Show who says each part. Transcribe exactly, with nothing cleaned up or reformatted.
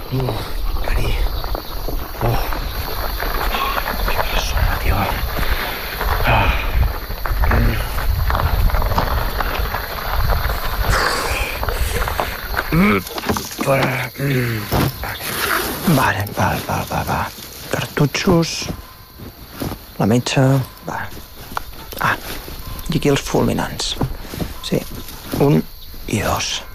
Speaker 1: Uh, Cari. Oh. Que persona, tio. Ah. Mm. Mm. Vale, va, va, va, va. Cartutxos. La metxa. Va. Ah, i aquí els fulminants. Sí, un i dos.